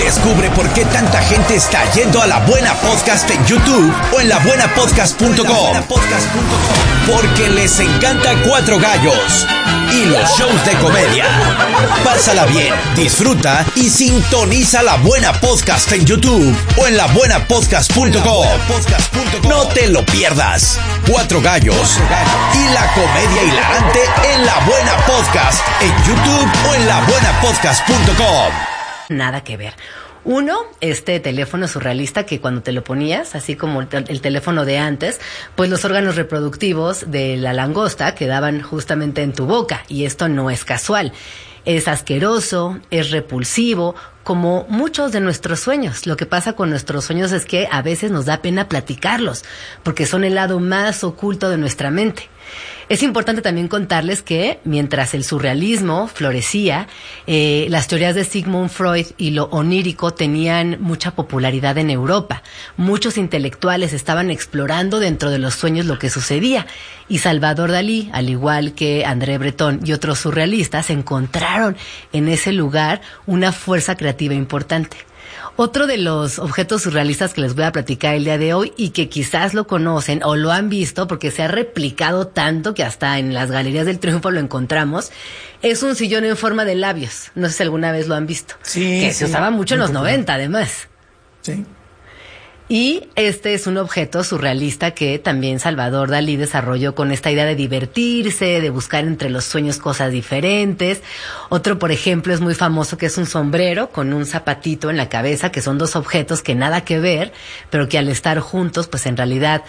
Descubre por qué tanta gente está yendo a La Buena Podcast en YouTube o en labuenapodcast.com. Porque les encanta Cuatro Gallos y los shows de comedia. Pásala bien, disfruta y sintoniza La Buena Podcast en YouTube o en labuenapodcast.com. No te lo pierdas. Cuatro Gallos y la comedia hilarante en La Buena Podcast en YouTube o en labuenapodcast.com. Nada que ver. Uno, este teléfono surrealista que cuando te lo ponías, así como el teléfono de antes, pues los órganos reproductivos de la langosta quedaban justamente en tu boca, y esto no es casual. Es asqueroso, es repulsivo, como muchos de nuestros sueños. Lo que pasa con nuestros sueños es que a veces nos da pena platicarlos, porque son el lado más oculto de nuestra mente. Es importante también contarles que mientras el surrealismo florecía, las teorías de Sigmund Freud y lo onírico tenían mucha popularidad en Europa. Muchos intelectuales estaban explorando dentro de los sueños lo que sucedía. Y Salvador Dalí, al igual que André Breton y otros surrealistas, encontraron en ese lugar una fuerza creativa importante. Otro de los objetos surrealistas que les voy a platicar el día de hoy, y que quizás lo conocen o lo han visto porque se ha replicado tanto que hasta en las galerías del Triunfo lo encontramos, es un sillón en forma de labios. No sé si alguna vez lo han visto. Sí. Que se usaba mucho en los 90, además. Sí. Y este es un objeto surrealista que también Salvador Dalí desarrolló con esta idea de divertirse, de buscar entre los sueños cosas diferentes. Otro, por ejemplo, es muy famoso, que es un sombrero con un zapatito en la cabeza, que son dos objetos que nada que ver, pero que al estar juntos, pues en realidad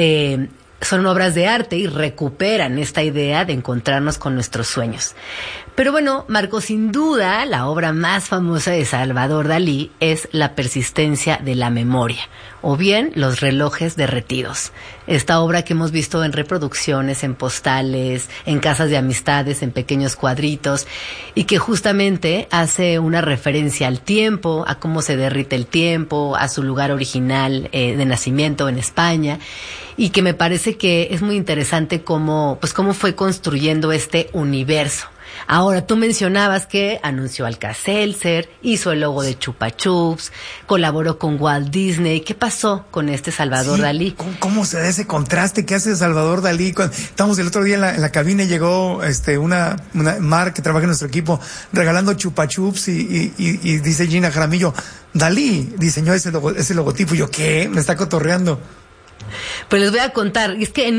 son obras de arte y recuperan esta idea de encontrarnos con nuestros sueños. Pero bueno, Marco, sin duda, la obra más famosa de Salvador Dalí es La persistencia de la memoria, o bien Los relojes derretidos. Esta obra que hemos visto en reproducciones, en postales, en casas de amistades, en pequeños cuadritos, y que justamente hace una referencia al tiempo, a cómo se derrite el tiempo, a su lugar original de nacimiento en España, y que me parece que es muy interesante cómo fue construyendo este universo. Ahora, tú mencionabas que anunció Alka-Seltzer, hizo el logo de Chupa Chups, colaboró con Walt Disney. ¿Qué pasó con este Salvador Dalí? ¿Cómo se da ese contraste que hace Salvador Dalí? Estamos el otro día en la cabina y llegó una Mar que trabaja en nuestro equipo regalando Chupa Chups y dice Gina Jaramillo, Dalí diseñó ese logotipo. Y yo, ¿qué? Me está cotorreando. Pues les voy a contar, es que en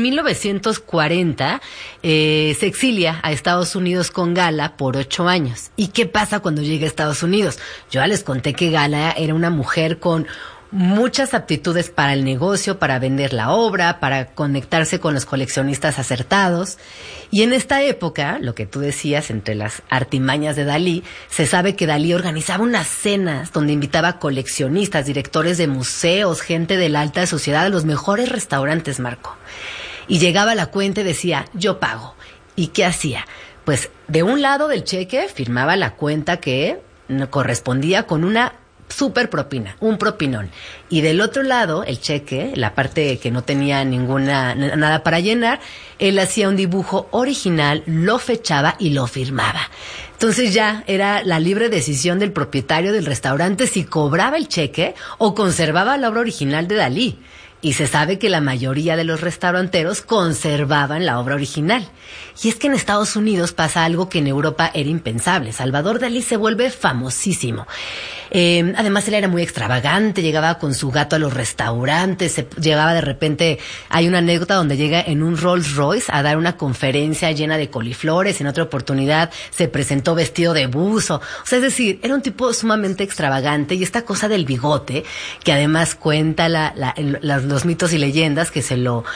1940 se exilia a Estados Unidos con Gala por 8 años. ¿Y qué pasa cuando llega a Estados Unidos? Yo ya les conté que Gala era una mujer con muchas aptitudes para el negocio, para vender la obra, para conectarse con los coleccionistas acertados. Y en esta época, lo que tú decías, entre las artimañas de Dalí, se sabe que Dalí organizaba unas cenas donde invitaba a coleccionistas, directores de museos, gente de la alta sociedad, a los mejores restaurantes, Marco. Y llegaba la cuenta y decía, yo pago. ¿Y qué hacía? Pues de un lado del cheque firmaba la cuenta que correspondía con una super propina, un propinón. Y del otro lado, el cheque, la parte que no tenía nada para llenar, él hacía un dibujo original, lo fechaba y lo firmaba. Entonces ya era la libre decisión del propietario del restaurante si cobraba el cheque o conservaba la obra original de Dalí. Y se sabe que la mayoría de los restauranteros conservaban la obra original. Y es que en Estados Unidos pasa algo que en Europa era impensable. Salvador Dalí se vuelve famosísimo. Además, él era muy extravagante, llegaba con su gato a los restaurantes, llegaba de repente, hay una anécdota donde llega en un Rolls Royce a dar una conferencia llena de coliflores. En otra oportunidad se presentó vestido de buzo. O sea, es decir, era un tipo sumamente extravagante, y esta cosa del bigote, que además cuenta los mitos y leyendas, que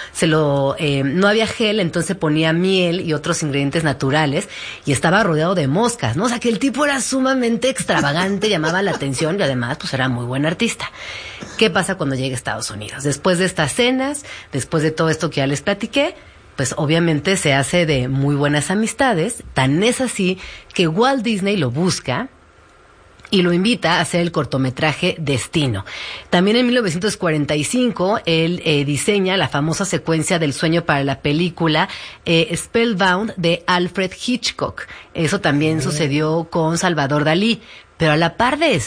no había gel, entonces ponía miel y otros ingredientes naturales, y estaba rodeado de moscas, ¿no? O sea, que el tipo era sumamente extravagante, llamaba la atención, y además, pues era muy buen artista. ¿Qué pasa cuando llega a Estados Unidos? Después de estas cenas, después de todo esto que ya les platiqué, pues obviamente se hace de muy buenas amistades. Tan es así que Walt Disney lo busca y lo invita a hacer el cortometraje Destino. También en 1945 él diseña la famosa secuencia del sueño para la película Spellbound de Alfred Hitchcock. Eso también sucedió con Salvador Dalí. Pero a la par de